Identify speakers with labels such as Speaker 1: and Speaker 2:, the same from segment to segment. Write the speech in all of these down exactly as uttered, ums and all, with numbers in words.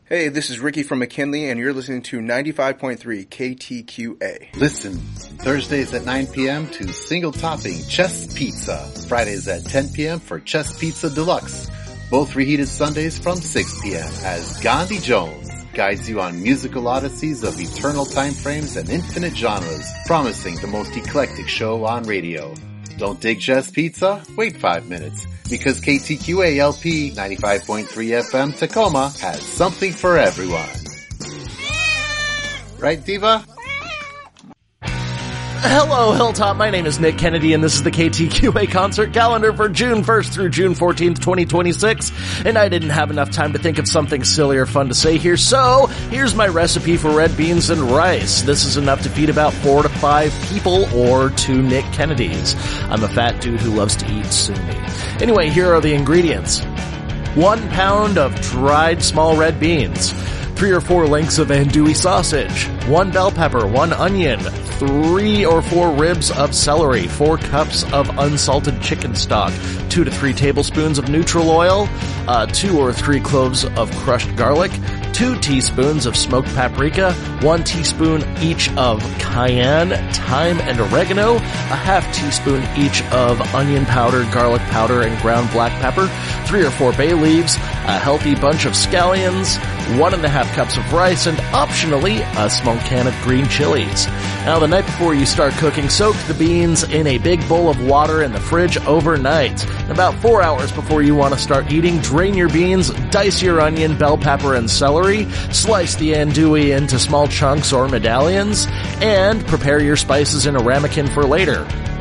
Speaker 1: Hey, this is Ricky from McKinley, and you're listening to ninety-five point three K T Q A.
Speaker 2: Listen, Thursdays at nine p.m. to Single Topping Chess Pizza. Fridays at ten p.m. for Chess Pizza Deluxe. Both reheated Sundays from six p.m. as Gandhi Jones guides you on musical odysseys of eternal time frames and infinite genres, promising the most eclectic show on radio. Don't dig Chess Pizza? Wait five minutes. Because K T Q A L P ninety-five point three F M Tacoma has something for everyone. Right, Diva?
Speaker 3: Hello, Hilltop. My name is Nick Kennedy, and this is the K T Q A concert calendar for June first through June fourteenth, twenty twenty-six. And I didn't have enough time to think of something silly or fun to say here, so here's my recipe for red beans and rice. This is enough to feed about four to five people or two Nick Kennedys. I'm a fat dude who loves to eat sumi. Anyway, here are the ingredients. One pound of dried small red beans. Three or four links of andouille sausage, one bell pepper, one onion, three or four ribs of celery, four cups of unsalted chicken stock, two to three tablespoons of neutral oil, uh, two or three cloves of crushed garlic, two teaspoons of smoked paprika, one teaspoon each of cayenne, thyme, and oregano, a half teaspoon each of onion powder, garlic powder, and ground black pepper, three or four bay leaves, a healthy bunch of scallions, one and a half cups of rice, and optionally, a small can of green chilies. Now, the night before you start cooking, soak the beans in a big bowl of water in the fridge overnight. About four hours before you want to start eating, drain your beans, dice your onion, bell pepper, and celery, slice the andouille into small chunks or medallions, and prepare your spices in a ramekin for later.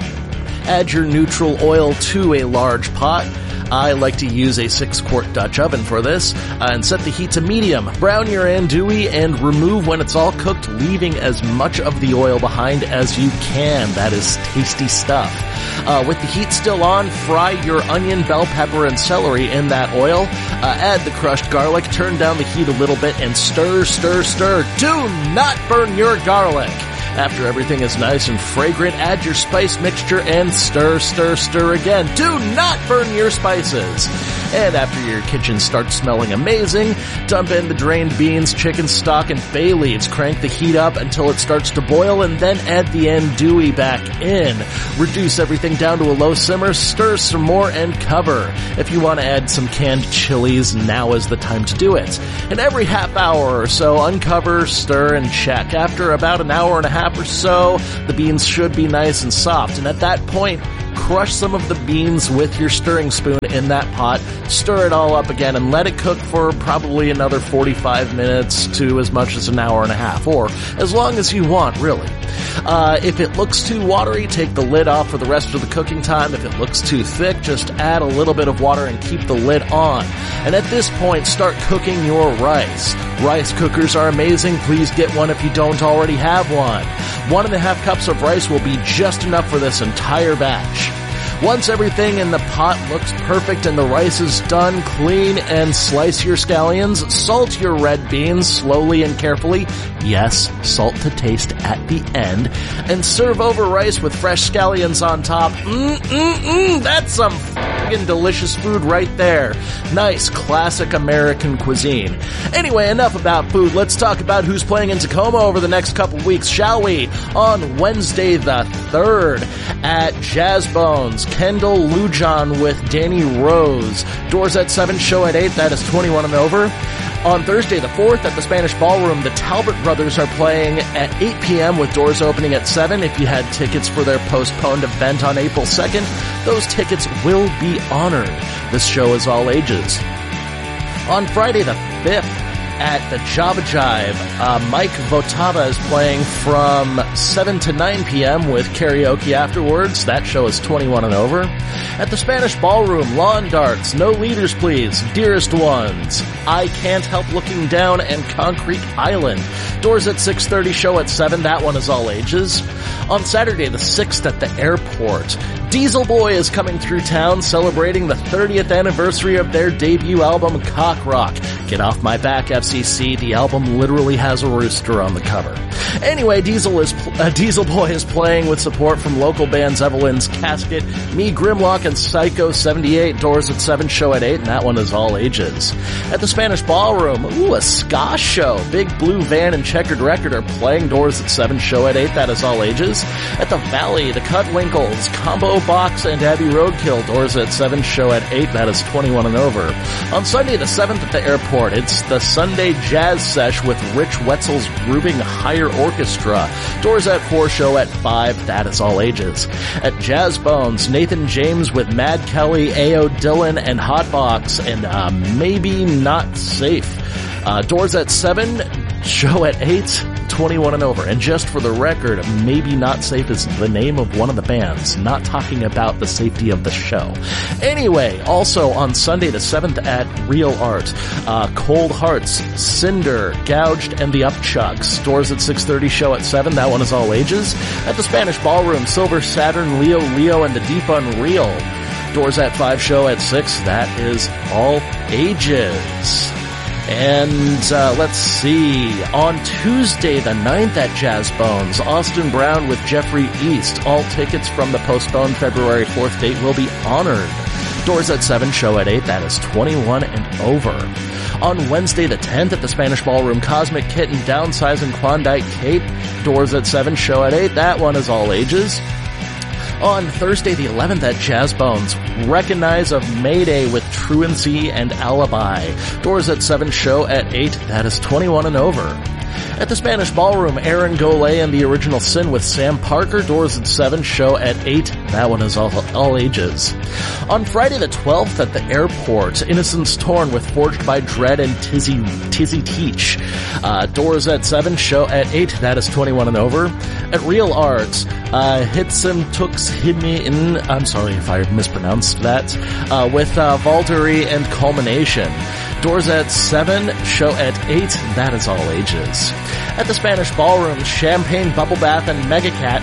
Speaker 3: Add your neutral oil to a large pot. I like to use a six-quart Dutch oven for this, uh, and set the heat to medium. Brown your andouille and remove when it's all cooked, leaving as much of the oil behind as you can. That is tasty stuff. Uh, with the heat still on, fry your onion, bell pepper, and celery in that oil. Uh, add the crushed garlic, turn down the heat a little bit, and stir, stir, stir. Do not burn your garlic. After everything is nice and fragrant, add your spice mixture and stir, stir, stir again. Do not burn your spices. And after your kitchen starts smelling amazing, dump in the drained beans, chicken stock, and bay leaves. Crank the heat up until it starts to boil, and then add the andouille back in. Reduce everything down to a low simmer, stir some more, and cover. If you want to add some canned chilies, now is the time to do it. And every half hour or so, uncover, stir, and check. After about an hour and a half or so, the beans should be nice and soft, and at that point, crush some of the beans with your stirring spoon in that pot, stir it all up again, and let it cook for probably another forty-five minutes to as much as an hour and a half, or as long as you want, really. Uh, if it looks too watery, take the lid off for the rest of the cooking time. If it looks too thick, just add a little bit of water and keep the lid on. And at this point, start cooking your rice. Rice cookers are amazing. Please get one if you don't already have one. One and a half cups of rice will be just enough for this entire batch. Once everything in the pot looks perfect and the rice is done, clean and slice your scallions, salt your red beans slowly and carefully, yes, salt to taste at the end, and serve over rice with fresh scallions on top. Mm-mm-mm, that's some f***ing delicious food right there. Nice, classic American cuisine. Anyway, enough about food. Let's talk about who's playing in Tacoma over the next couple weeks, shall we? On Wednesday the third at Jazz Bones, Kendall Lujan with Danny Rose. Doors at seven, show at eight. That is twenty-one and over. On Thursday the fourth at the Spanish Ballroom, the Talbot Brothers are playing at eight p.m. with doors opening at seven. If you had tickets for their postponed event on April second, those tickets will be honored. This show is all ages. On Friday the fifth, at the Java Jive, uh, Mike Votava is playing from seven to nine p.m. with karaoke afterwards. That show is twenty-one and over. At the Spanish Ballroom, Lawn Darts, No Leaders Please, Dearest Ones, I Can't Help Looking Down, and Concrete Island. Doors at six thirty, show at seven. That one is all ages. On Saturday the sixth at the airport, Diesel Boy is coming through town celebrating the thirtieth anniversary of their debut album, Cock Rock. Get off my back, F C C. The album literally has a rooster on the cover. Anyway, Diesel is uh, Diesel Boy is playing with support from local bands Evelyn's Casket, Me Grimlock, and Psycho seventy-eight. Doors at seven, show at eight, and that one is all ages. At the Spanish Ballroom, ooh, a ska show. Big Blue Van and Checkered Record are playing. Doors at seven, show at eight, that is all ages. At the Valley, the Cutwinkles, Combo Box, and Abbey Roadkill. Doors at seven, show at eight, that is twenty-one and over. On Sunday the seventh at the airport, it's the Sunday Jazz Sesh with Rich Wetzel's Grooving Higher Orchestra. Doors at four, show at five, that is all ages. At Jazz Bones, Nathan James with Mad Kelly, A O. Dillon, and Hotbox, and uh, Maybe Not Safe. Uh, doors at seven, show at eight, twenty-one and over. And just for the record, Maybe Not Safe is the name of one of the bands, not talking about the safety of the show. Anyway, also on Sunday the seventh at Real Art, uh, Cold Hearts, Cinder, Gouged, and the Upchucks. Doors at six thirty, show at seven, that one is all ages. At the Spanish Ballroom, Silver Saturn, Leo Leo, and the Deep Unreal. Doors at five, show at six, that is all ages. And uh, let's see, on Tuesday the ninth at Jazz Bones, Austin Brown with Jeffrey East. All tickets from the postponed February fourth date will be honored. Doors at seven, show at eight, that is twenty-one and over. On Wednesday the tenth at the Spanish Ballroom, Cosmic Kitten, Downsize, and Klondike Cape. Doors at seven, show at eight, that one is all ages. On Thursday the eleventh at Jazz Bones, Recognize of Mayday with Truancy and Alibi. Doors at seven, show at eight, that is twenty-one and over. At the Spanish Ballroom, Aaron Golay and the Original Sin with Sam Parker. Doors at seven, show at eight, that one is all, all ages. On Friday the twelfth at the airport, Innocence Torn with Forged by Dread and Tizzy, Tizzy Teach. Uh, doors at seven, show at eight, that is twenty-one and over. At Real Arts, uh, Hitsum Tux Hidme, I'm sorry if I mispronounced that, uh, with uh, Valtteri and Culmination. Doors at seven, show at eight, that is all ages. At the Spanish Ballroom, Champagne, Bubble Bath, and Megacat.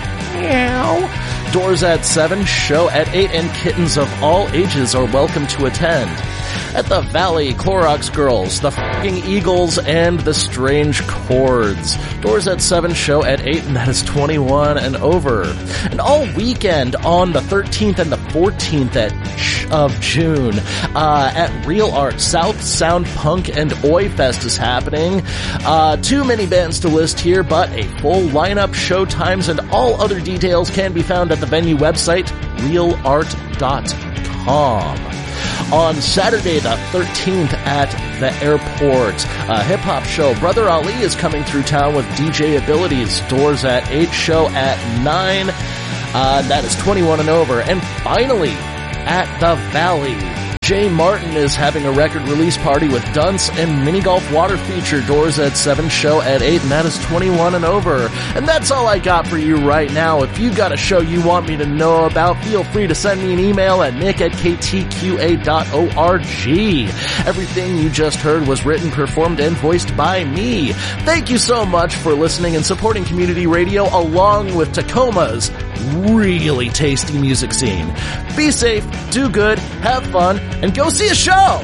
Speaker 3: Meow. Doors at seven, show at eight, and kittens of all ages are welcome to attend. At the Valley, Clorox Girls, the F***ing Eagles, and the Strange Chords. Doors at seven, show at eight, and that is twenty-one and over. And all weekend on the thirteenth and the fourteenth at of June, uh, at Real Art, South Sound Punk and Oi Fest is happening. Uh, too many bands to list here, but a full lineup, show times, and all other details can be found at the venue website, real art dot com. On Saturday the thirteenth at the airport, a hip-hop show, Brother Ali is coming through town with D J Abilities. Doors at eight, show at nine, uh, that is twenty-one and over. And finally, at the Valley, Jay Martin is having a record release party with Dunce and Mini Golf Water Feature. Doors at seven, show at eight, and that is twenty-one and over. And that's all I got for you right now. If you've got a show you want me to know about, feel free to send me an email at nick at k t q a dot org. Everything you just heard was written, performed, and voiced by me. Thank you so much for listening and supporting community radio along with Tacoma's really tasty music scene. Be safe, do good, have fun, and go see a show!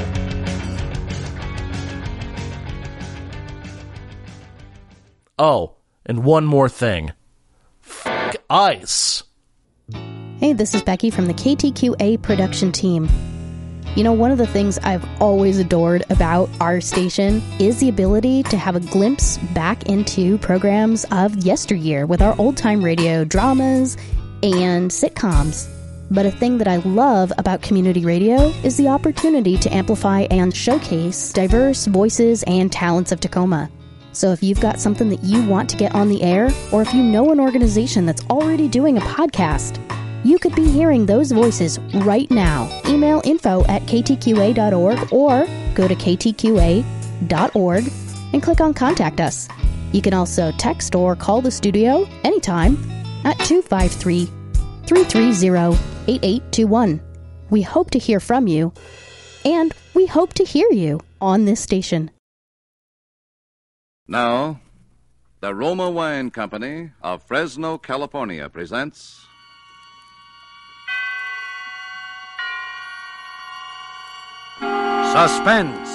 Speaker 3: Oh, and one more thing. F*** ice.
Speaker 4: Hey, this is Becky from the K T Q A production team. You know, one of the things I've always adored about our station is the ability to have a glimpse back into programs of yesteryear with our old-time radio dramas and sitcoms. But a thing that I love about community radio is the opportunity to amplify and showcase diverse voices and talents of Tacoma. So if you've got something that you want to get on the air, or if you know an organization that's already doing a podcast, you could be hearing those voices right now. Email info at k t q a dot org or go to k t q a dot org and click on Contact Us. You can also text or call the studio anytime at two five three, three three zero, eight eight two one. We hope to hear from you, and we hope to hear you on this station.
Speaker 5: Now, the Roma Wine Company of Fresno, California presents
Speaker 6: Suspense.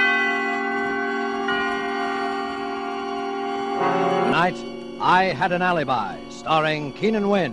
Speaker 6: Tonight, I Had an Alibi, starring Keenan Wynn.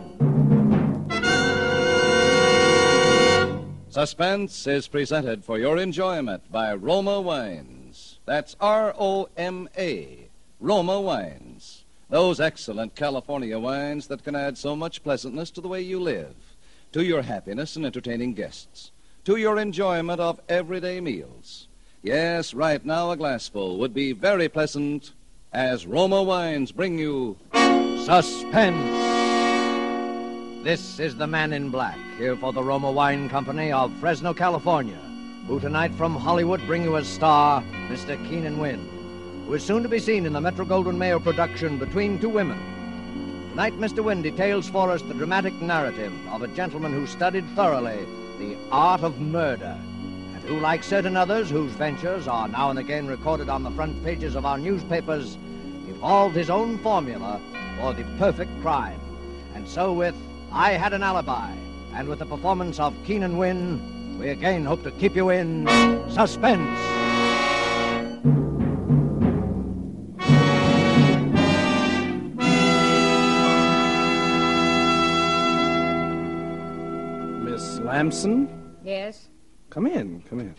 Speaker 5: Suspense is presented for your enjoyment by Roma Wines. That's R O M A, Roma Wines. Those excellent California wines that can add so much pleasantness to the way you live, to your happiness in entertaining guests, to your enjoyment of everyday meals. Yes, right now a glassful would be very pleasant as Roma Wines bring you
Speaker 6: Suspense. This is the Man in Black, here for the Roma Wine Company of Fresno, California, who tonight from Hollywood bring you as star Mister Keenan Wynn, who is soon to be seen in the Metro-Goldwyn-Mayer production Between Two Women. Tonight, Mister Wynn details for us the dramatic narrative of a gentleman who studied thoroughly the art of murder, and who, like certain others whose ventures are now and again recorded on the front pages of our newspapers, evolved his own formula for the perfect crime. And so with I Had an Alibi, and with the performance of Keenan Wynn, we again hope to keep you in suspense.
Speaker 7: Miss Lamson?
Speaker 8: Yes?
Speaker 7: Come in, come in.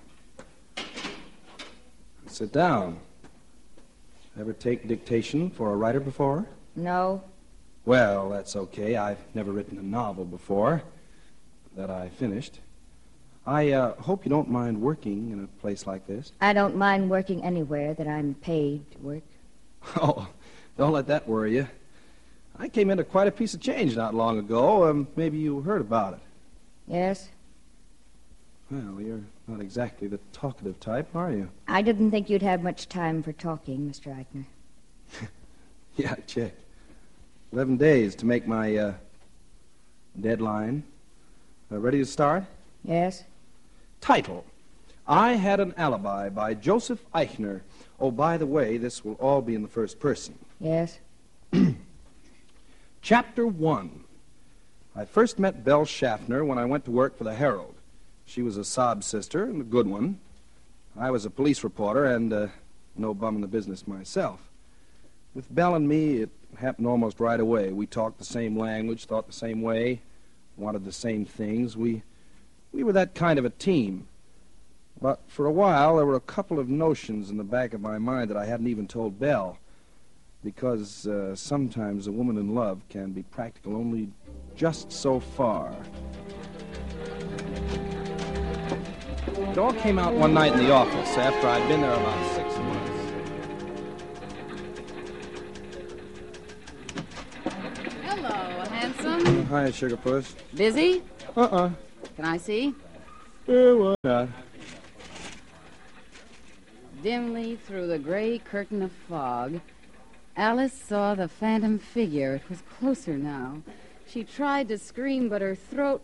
Speaker 7: Sit down. Ever take dictation for a writer before?
Speaker 8: No.
Speaker 7: Well, that's okay. I've never written a novel before that I finished. I uh, hope you don't mind working in a place like this.
Speaker 8: I don't mind working anywhere that I'm paid to work.
Speaker 7: Oh, don't let that worry you. I came into quite a piece of change not long ago. Um, maybe you heard about it.
Speaker 8: Yes?
Speaker 7: Well, you're not exactly the talkative type, are you?
Speaker 8: I didn't think you'd have much time for talking, Mister Eichner.
Speaker 7: Yeah, I checked. Eleven days to make my uh, deadline. Uh, ready to start?
Speaker 8: Yes?
Speaker 7: Title: I Had an Alibi by Joseph Eichner. Oh, by the way, this will all be in the first person.
Speaker 8: Yes?
Speaker 7: Chapter one. I first met Belle Schaffner when I went to work for the Herald. She was a sob sister, and a good one. I was a police reporter, and uh, no bum in the business myself. With Belle and me, it happened almost right away. We talked the same language, thought the same way, wanted the same things. We, we were that kind of a team. But for a while, there were a couple of notions in the back of my mind that I hadn't even told Belle. Because uh, sometimes a woman in love can be practical only just so far. It all came out one night in the office after I'd been there about six months.
Speaker 9: Hello, handsome.
Speaker 7: Hi, Sugar Puss.
Speaker 9: Busy?
Speaker 7: Uh-uh.
Speaker 9: Can I see?
Speaker 7: Yeah, why not?
Speaker 9: Dimly through the gray curtain of fog, Alice saw the phantom figure. It was closer now. She tried to scream, but her throat...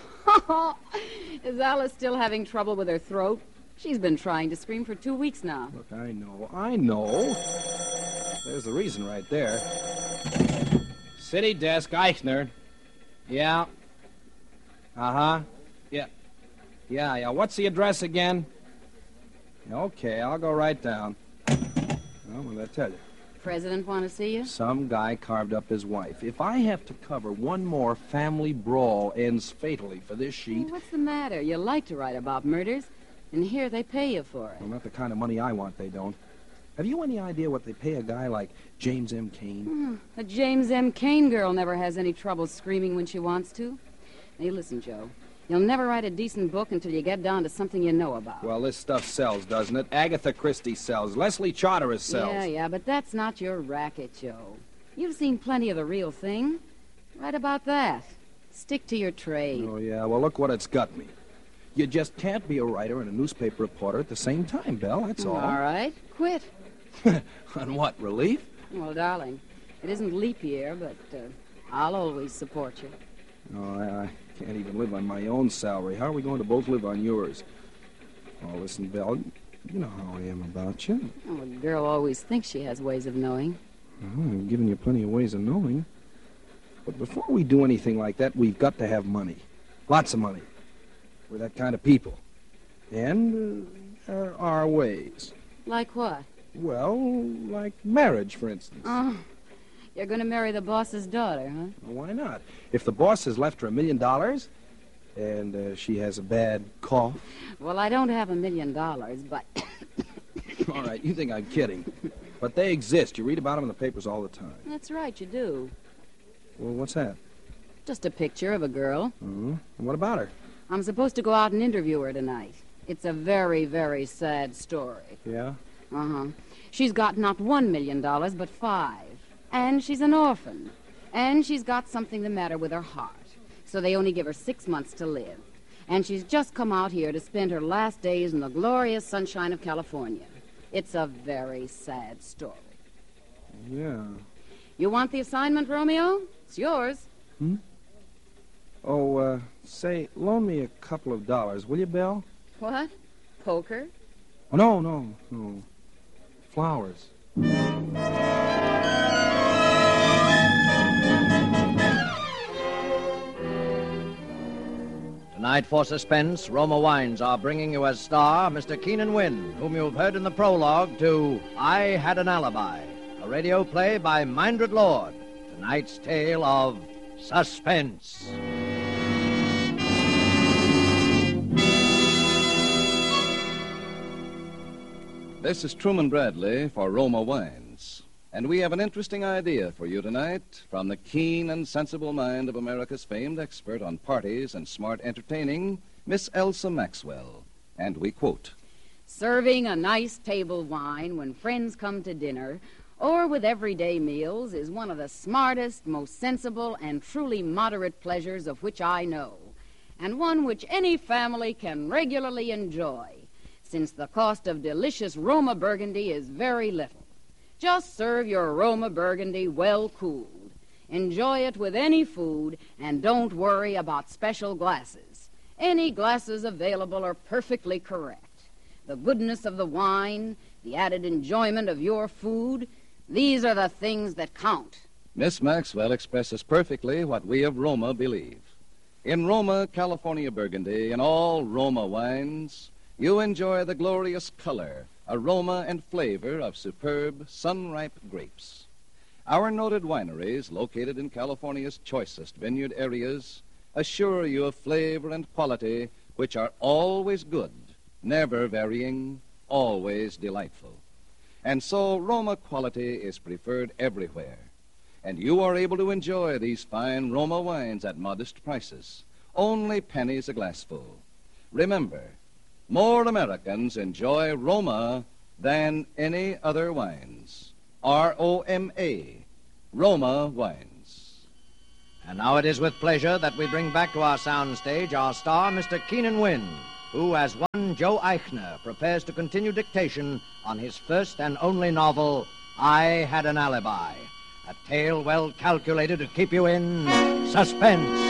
Speaker 9: Is Alice still having trouble with her throat? She's been trying to scream for two weeks now.
Speaker 7: Look, I know, I know. There's the reason right there. City desk, Eichner. Yeah. Uh-huh. Yeah. Yeah, yeah. What's the address again? Okay, I'll go right down. Well, what did I tell you?
Speaker 9: President want to see you?
Speaker 7: Some guy carved up his wife. If I have to cover one more family brawl ends fatally for this sheet...
Speaker 9: Well, what's the matter? You like to write about murders, and here they pay you for it.
Speaker 7: Well, not the kind of money I want, they don't. Have you any idea what they pay a guy like James M. Cain?
Speaker 9: Hmm. The James M. Cain girl never has any trouble screaming when she wants to. Now, you listen, Joe. You'll never write a decent book until you get down to something you know about.
Speaker 7: Well, this stuff sells, doesn't it? Agatha Christie sells. Leslie Charteris sells.
Speaker 9: Yeah, yeah, but that's not your racket, Joe. You've seen plenty of the real thing. Write about that. Stick to your trade.
Speaker 7: Oh, yeah? Well, look what it's got me. You just can't be a writer and a newspaper reporter at the same time, Belle, that's all.
Speaker 9: All right. Quit.
Speaker 7: On what, relief?
Speaker 9: Well, darling, it isn't leap year, but uh, I'll always support you.
Speaker 7: Oh, I, I can't even live on my own salary. How are we going to both live on yours? Oh, listen, Belle, you know how I am about you.
Speaker 9: Oh, a girl always thinks she has ways of knowing.
Speaker 7: Oh, I've given you plenty of ways of knowing. But before we do anything like that, we've got to have money. Lots of money. We're that kind of people. And uh, there are ways.
Speaker 9: Like what?
Speaker 7: Well, like marriage, for instance.
Speaker 9: Oh, you're going to marry the boss's daughter, huh?
Speaker 7: Well, why not? If the boss has left her a million dollars and uh, she has a bad cough.
Speaker 9: Well, I don't have a million dollars, but...
Speaker 7: All right, you think I'm kidding. But they exist. You read about them in the papers all the time.
Speaker 9: That's right, you do.
Speaker 7: Well, what's that?
Speaker 9: Just a picture of a girl.
Speaker 7: Mm-hmm. And what about her?
Speaker 9: I'm supposed to go out and interview her tonight. It's a very, very sad story.
Speaker 7: Yeah?
Speaker 9: Uh-huh. She's got not one million dollars, but five. And she's an orphan. And she's got something the matter with her heart. So they only give her six months to live. And she's just come out here to spend her last days in the glorious sunshine of California. It's a very sad story.
Speaker 7: Yeah.
Speaker 9: You want the assignment, Romeo? It's yours.
Speaker 7: Hmm? Oh, uh, say, loan me a couple of dollars, will you, Belle?
Speaker 9: What? Poker?
Speaker 7: Oh, no, no, no. Flowers.
Speaker 6: Tonight, for suspense, Roma Wines are bringing you as star Mister Keenan Wynn, whom you've heard in the prologue to I Had an Alibi, a radio play by Mindred Lord. Tonight's tale of suspense.
Speaker 5: This is Truman Bradley for Roma Wines, and we have an interesting idea for you tonight from the keen and sensible mind of America's famed expert on parties and smart entertaining, Miss Elsa Maxwell. And we quote,
Speaker 9: Serving a nice table wine when friends come to dinner or with everyday meals is one of the smartest, most sensible, and truly moderate pleasures of which I know, and one which any family can regularly enjoy, since the cost of delicious Roma Burgundy is very little. Just serve your Roma Burgundy well cooled. Enjoy it with any food, and don't worry about special glasses. Any glasses available are perfectly correct. The goodness of the wine, the added enjoyment of your food, these are the things that count.
Speaker 5: Miss Maxwell expresses perfectly what we of Roma believe. In Roma, California Burgundy, and all Roma wines, you enjoy the glorious color, aroma, and flavor of superb, sun-ripe grapes. Our noted wineries, located in California's choicest vineyard areas, assure you of flavor and quality which are always good, never varying, always delightful. And so Roma quality is preferred everywhere, and you are able to enjoy these fine Roma wines at modest prices, only pennies a glassful. Remember, more Americans enjoy Roma than any other wines. R O M A, Roma Wines.
Speaker 6: And now it is with pleasure that we bring back to our soundstage our star, Mister Keenan Wynn, who, as one Joe Eichner, prepares to continue dictation on his first and only novel, I Had an Alibi, a tale well calculated to keep you in suspense.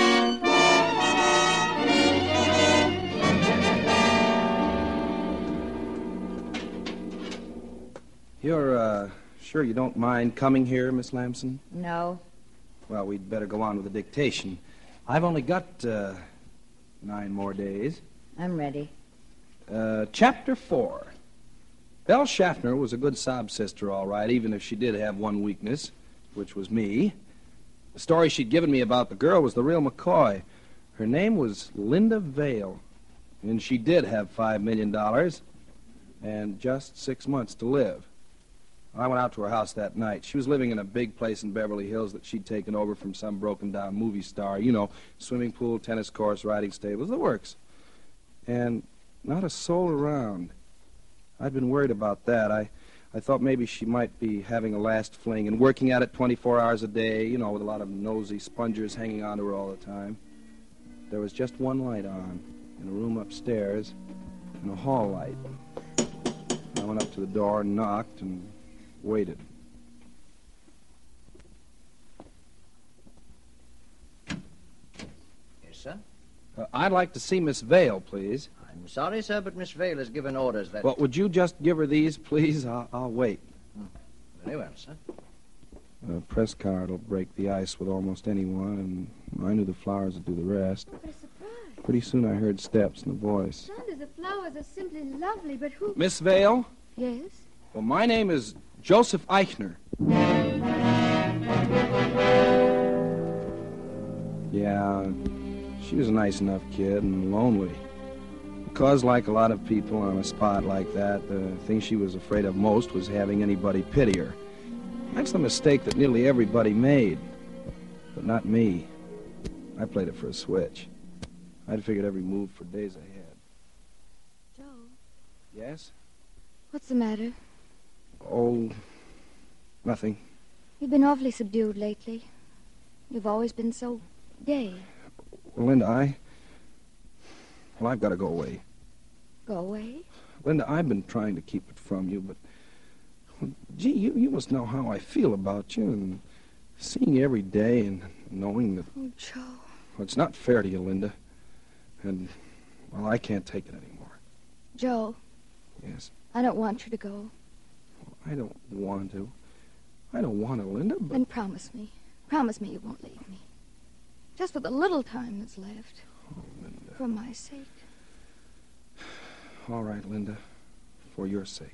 Speaker 7: You're, uh, sure you don't mind coming here, Miss Lamson?
Speaker 8: No.
Speaker 7: Well, we'd better go on with the dictation. I've only got, uh, nine more days.
Speaker 8: I'm ready.
Speaker 7: Uh, chapter four. Belle Schaffner was a good sob sister, all right, even if she did have one weakness, which was me. The story she'd given me about the girl was the real McCoy. Her name was Linda Vale, and she did have five million dollars and just six months to live. I went out to her house that night. She was living in a big place in Beverly Hills that she'd taken over from some broken-down movie star. You know, swimming pool, tennis course, riding stables, the works. And not a soul around. I'd been worried about that. I, I thought maybe she might be having a last fling and working at it twenty-four hours a day, you know, with a lot of nosy spongers hanging on to her all the time. There was just one light on in a room upstairs, and a hall light. I went up to the door and knocked and waited.
Speaker 6: Yes, sir?
Speaker 7: Uh, I'd like to see Miss Vale, please.
Speaker 6: I'm sorry, sir, but Miss Vale has given orders that...
Speaker 7: Well, would you just give her these, please? I'll, I'll wait.
Speaker 6: Very well, sir.
Speaker 7: A press card will break the ice with almost anyone, and I knew the flowers would do the rest.
Speaker 10: What a surprise.
Speaker 7: Pretty soon I heard steps and a voice.
Speaker 10: Son, there's a flower
Speaker 8: flowers are simply lovely, but who...
Speaker 7: Miss Vale?
Speaker 8: Yes?
Speaker 7: Well, my name is Joseph Eichner. Yeah, she was a nice enough kid and lonely. Because, like a lot of people on a spot like that, the thing she was afraid of most was having anybody pity her. That's the mistake that nearly everybody made. But not me. I played it for a switch. I'd figured every move for days ahead.
Speaker 8: Joe?
Speaker 7: Yes?
Speaker 8: What's the matter?
Speaker 7: Oh, nothing.
Speaker 8: You've been awfully subdued lately. You've always been so gay.
Speaker 7: Well, Linda, I... Well, I've got to go away.
Speaker 8: Go away?
Speaker 7: Linda, I've been trying to keep it from you, but... Well, gee, you, you must know how I feel about you, and seeing you every day and knowing that...
Speaker 8: Oh, Joe.
Speaker 7: Well, it's not fair to you, Linda. And, well, I can't take it anymore.
Speaker 8: Joe.
Speaker 7: Yes?
Speaker 8: I don't want you to go.
Speaker 7: Well, I don't want to. I don't want to, Linda, but...
Speaker 8: Then promise me. Promise me you won't leave me. Just for the little time that's left.
Speaker 7: Oh, Linda.
Speaker 8: For my sake.
Speaker 7: All right, Linda. For your sake.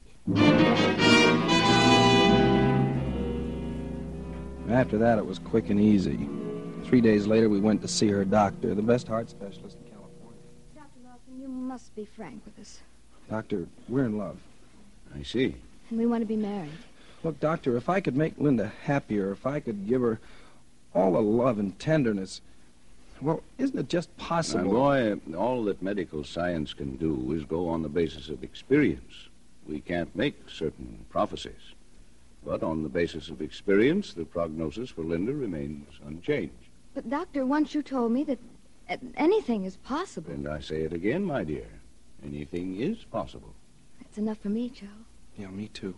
Speaker 7: After that, it was quick and easy. Three days later, we went to see her doctor, the best heart specialist in California.
Speaker 8: Doctor Lawson, you must be frank with us.
Speaker 7: Doctor, we're in love.
Speaker 5: I see.
Speaker 8: And we want to be married.
Speaker 7: Look, Doctor, if I could make Linda happier, if I could give her all the love and tenderness, well, isn't it just possible?
Speaker 5: Now, boy, all that medical science can do is go on the basis of experience. We can't make certain prophecies. But on the basis of experience, the prognosis for Linda remains unchanged.
Speaker 8: But, Doctor, once you told me that uh, anything is possible.
Speaker 5: And I say it again, my dear. Anything is possible.
Speaker 8: That's enough for me, Joe.
Speaker 7: Yeah, me too.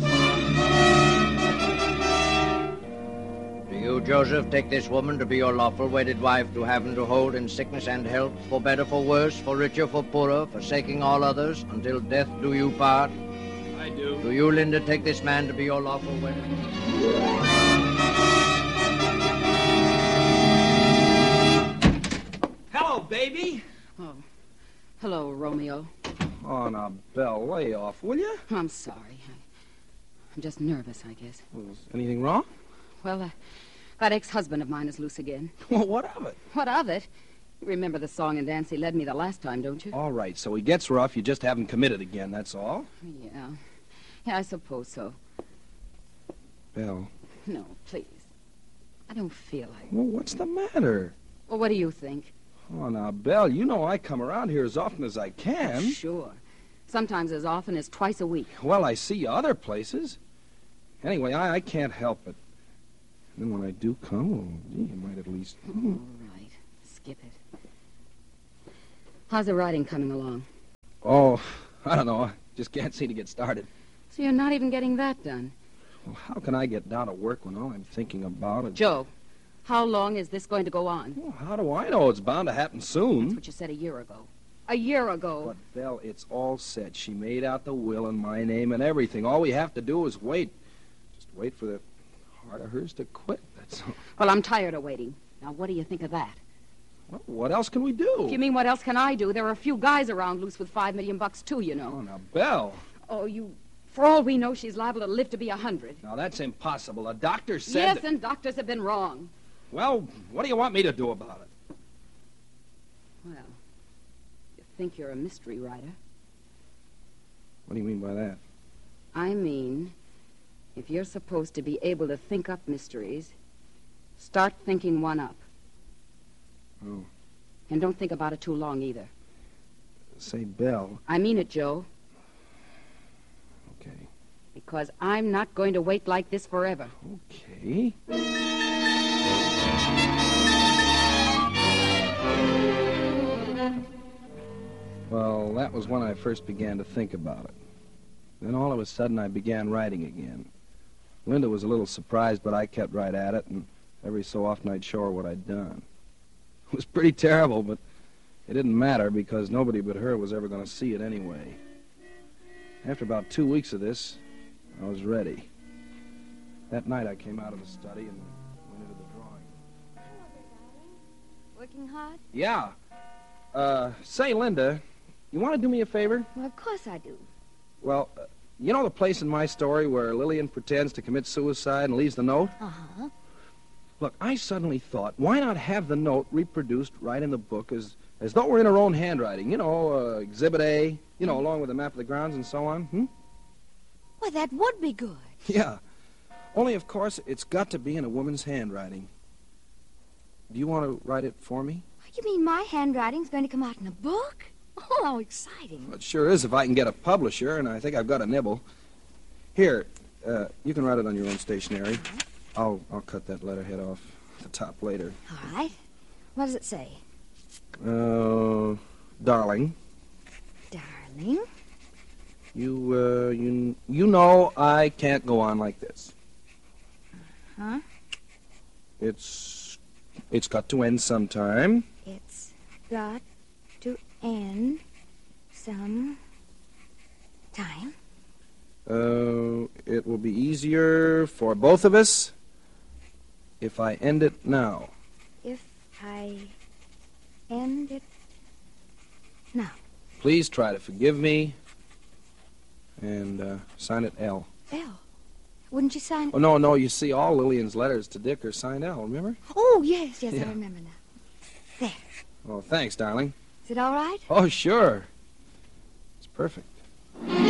Speaker 6: Do you, Joseph, take this woman to be your lawful wedded wife to have and to hold in sickness and health, for better, for worse, for richer, for poorer, forsaking all others, until death do you part?
Speaker 7: I do.
Speaker 6: Do you, Linda, take this man to be your lawful wedded?
Speaker 7: Hello, baby.
Speaker 9: Oh, hello, Romeo.
Speaker 7: Oh, now, Belle, lay off, will you?
Speaker 9: I'm sorry. I, I'm just nervous, I guess.
Speaker 7: Well, is anything wrong?
Speaker 9: Well, uh, that ex-husband of mine is loose again.
Speaker 7: Well, what of it?
Speaker 9: What of it? You remember the song and dance he led me the last time, don't you?
Speaker 7: All right, so he gets rough, you just haven't committed again, that's all?
Speaker 9: Yeah. Yeah, I suppose so.
Speaker 7: Belle.
Speaker 9: No, please. I don't feel like...
Speaker 7: Well, what's the matter?
Speaker 9: Well, what do you think?
Speaker 7: Oh, now, Belle, you know I come around here as often as I can.
Speaker 9: Sure. Sometimes as often as twice a week.
Speaker 7: Well, I see you other places. Anyway, I, I can't help it. And then when I do come, well, gee, you might at least...
Speaker 9: All right. Skip it. How's the writing coming along?
Speaker 7: Oh, I don't know. I just can't seem to get started.
Speaker 9: So you're not even getting that done.
Speaker 7: Well, how can I get down to work when all I'm thinking about is...
Speaker 9: Joe, how long is this going to go on?
Speaker 7: Well, how do I know? It's bound to happen soon.
Speaker 9: That's what you said a year ago. A year ago.
Speaker 7: But, Belle, it's all set. She made out the will in my name and everything. All we have to do is wait. Just wait for the heart of hers to quit, that's all.
Speaker 9: Well, I'm tired of waiting. Now, what do you think of that?
Speaker 7: Well, what else can we do?
Speaker 9: If you mean what else can I do? There are a few guys around loose with five million bucks, too, you know.
Speaker 7: Oh, now, Belle.
Speaker 9: Oh, you... For all we know, she's liable to live to be a hundred.
Speaker 7: Now, that's impossible. A doctor said...
Speaker 9: Yes,
Speaker 7: that...
Speaker 9: and doctors have been wrong.
Speaker 7: Well, what do you want me to do about it?
Speaker 9: Well, you think you're a mystery writer.
Speaker 7: What do you mean by that?
Speaker 9: I mean, if you're supposed to be able to think up mysteries, start thinking one up.
Speaker 7: Oh.
Speaker 9: And don't think about it too long, either.
Speaker 7: Say, Belle...
Speaker 9: I mean it, Joe.
Speaker 7: Okay.
Speaker 9: Because I'm not going to wait like this forever.
Speaker 7: Okay. Well, that was when I first began to think about it. Then all of a sudden I began writing again. Linda was a little surprised, but I kept right at it, and every so often I'd show her what I'd done. It was pretty terrible, but it didn't matter because nobody but her was ever going to see it anyway. After about two weeks of this, I was ready. That night I came out of the study and went into the drawing room.
Speaker 8: Working hard?
Speaker 7: Yeah. Uh, say, Linda, you want to do me a favor?
Speaker 8: Well, of course I do.
Speaker 7: Well, uh, you know the place in my story where Lillian pretends to commit suicide and leaves the note?
Speaker 8: Uh-huh.
Speaker 7: Look, I suddenly thought, why not have the note reproduced right in the book as, as though we're in our own handwriting? You know, uh, Exhibit A, you know, along with a map of the grounds and so on. Hmm?
Speaker 8: Well, that would be good.
Speaker 7: Yeah. Only, of course, it's got to be in a woman's handwriting. Do you want to write it for me?
Speaker 8: You mean my handwriting's going to come out in a book? Oh, how exciting.
Speaker 7: Well, it sure is if I can get a publisher, and I think I've got a nibble. Here, uh, you can write it on your own stationery. I'll I'll cut that letterhead off the top later.
Speaker 8: All right. What does it say?
Speaker 7: Uh, darling.
Speaker 8: Darling?
Speaker 7: You, uh, you, you know I can't go on like this.
Speaker 8: Huh?
Speaker 7: It's, it's got to end sometime.
Speaker 8: It's got to end some time.
Speaker 7: Uh, it will be easier for both of us if I end it now.
Speaker 8: If I end it now.
Speaker 7: Please try to forgive me and uh, sign it L.
Speaker 8: L. Wouldn't you sign?
Speaker 7: Oh, no, no, you see, all Lillian's letters to Dick are signed L, remember?
Speaker 8: Oh, yes, yes,
Speaker 7: Yeah.
Speaker 8: I remember now. There.
Speaker 7: Oh, thanks, darling.
Speaker 8: Is it all right?
Speaker 7: Oh, sure. It's perfect.